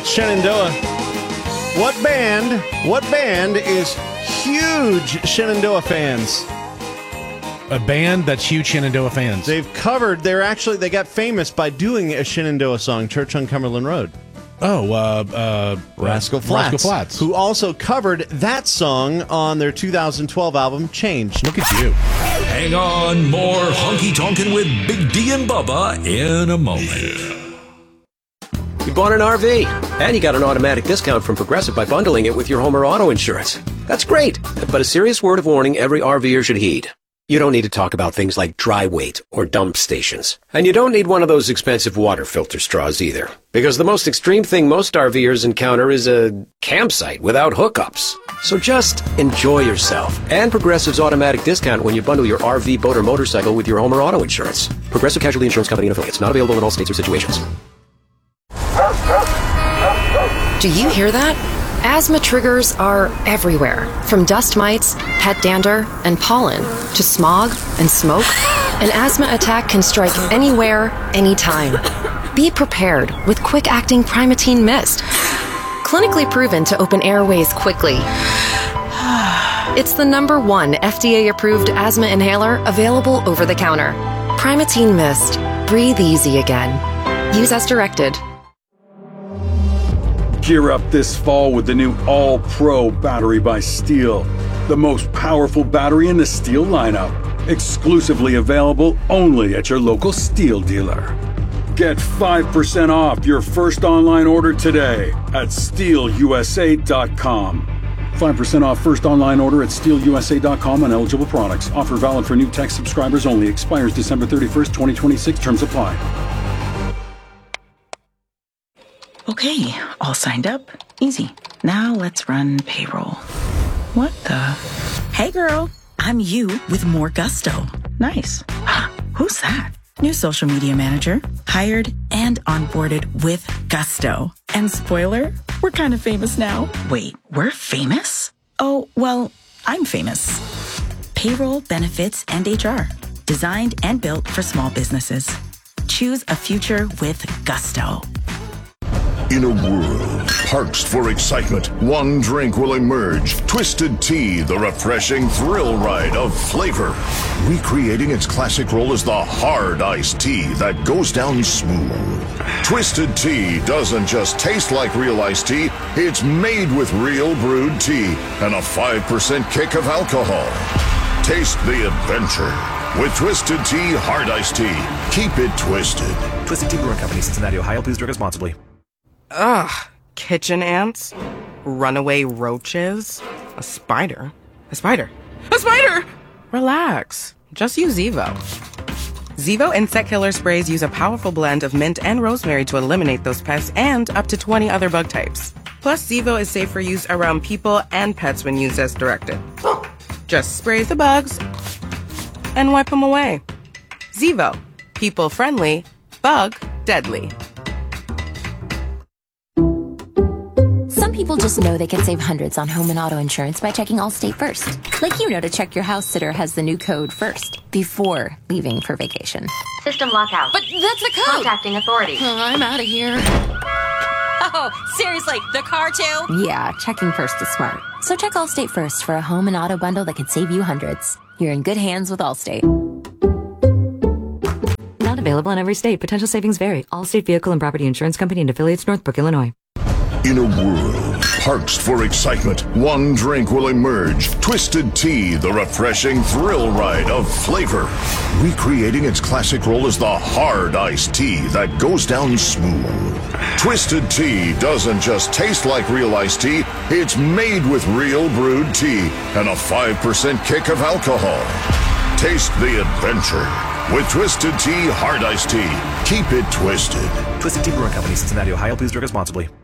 Shenandoah. What band is huge Shenandoah fans? A band that's huge Shenandoah fans. They got famous by doing a Shenandoah song, Church on Cumberland Road. Rascal Flatts. Who also covered that song on their 2012 album, Change. Look at you. Hang on, more Honky Tonkin' with Big D and Bubba in a moment. You bought an RV, and you got an automatic discount from Progressive by bundling it with your home or auto insurance. That's great, but a serious word of warning every RVer should heed. You don't need to talk about things like dry weight or dump stations. And you don't need one of those expensive water filter straws either. Because the most extreme thing most RVers encounter is a campsite without hookups. So just enjoy yourself and Progressive's automatic discount when you bundle your RV, boat, or motorcycle with your home or auto insurance. Progressive Casualty Insurance Company and Affiliates. Not available in all states or situations. Do you hear that? Asthma triggers are everywhere, from dust mites, pet dander, and pollen, to smog and smoke. An asthma attack can strike anywhere, anytime. Be prepared with quick-acting Primatene Mist. Clinically proven to open airways quickly. It's the #1 FDA-approved asthma inhaler available over the counter. Primatene Mist. Breathe easy again. Use as directed. Gear up this fall with the new All-Pro battery by Steel. The most powerful battery in the Steel lineup. Exclusively available only at your local Steel dealer. Get 5% off your first online order today at SteelUSA.com. 5% off first online order at SteelUSA.com on eligible products. Offer valid for new tech subscribers only. Expires December 31st, 2026. Terms apply. Okay, all signed up. Easy. Now let's run payroll. What the? Hey girl, I'm you with more gusto. Nice. Who's that? New social media manager. Hired and onboarded with gusto. And spoiler, we're kind of famous now. Wait, we're famous? Oh, well, I'm famous. Payroll, benefits, and HR. Designed and built for small businesses. Choose a future with gusto. In a world parched for excitement, one drink will emerge. Twisted Tea, the refreshing thrill ride of flavor. Recreating its classic role as the hard iced tea that goes down smooth. Twisted Tea doesn't just taste like real iced tea, it's made with real brewed tea and a 5% kick of alcohol. Taste the adventure with Twisted Tea Hard Iced Tea. Keep it twisted. Twisted Tea Brewing Company, Cincinnati, Ohio. Please drink responsibly. Ugh, kitchen ants, runaway roaches, a spider. Relax, just use Zevo. Zevo insect killer sprays use a powerful blend of mint and rosemary to eliminate those pests and up to 20 other bug types. Plus, Zevo is safe for use around people and pets when used as directed. Just spray the bugs and wipe them away. Zevo, people friendly, bug deadly. Some people just know they can save hundreds on home and auto insurance by checking Allstate first. Like you know to check your house sitter has the new code first, before leaving for vacation. System lockout. But that's the code! Contacting authority. I'm out of here. Oh, seriously, the car too? Yeah, checking first is smart. So check Allstate first for a home and auto bundle that could save you hundreds. You're in good hands with Allstate. Not available in every state. Potential savings vary. Allstate Vehicle and Property Insurance Company and affiliates, Northbrook, Illinois. In a world parched for excitement, one drink will emerge. Twisted Tea, the refreshing thrill ride of flavor. Recreating its classic role as the hard iced tea that goes down smooth. Twisted Tea doesn't just taste like real iced tea, it's made with real brewed tea and a 5% kick of alcohol. Taste the adventure with Twisted Tea Hard Iced Tea. Keep it twisted. Twisted Tea Brewing Company, Cincinnati, Ohio. Please drink responsibly.